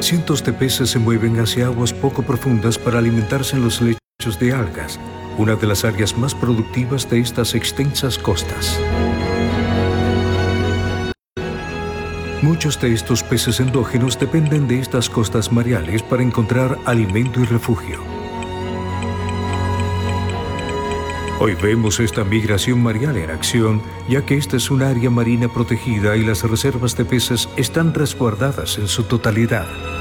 Cientos de peces se mueven hacia aguas poco profundas para alimentarse en los lechos de algas, una de las áreas más productivas de estas extensas costas. Muchos de estos peces endógenos dependen de estas costas mareales para encontrar alimento y refugio. Hoy vemos esta migración mareal en acción, ya que esta es un área marina protegida y las reservas de peces están resguardadas en su totalidad.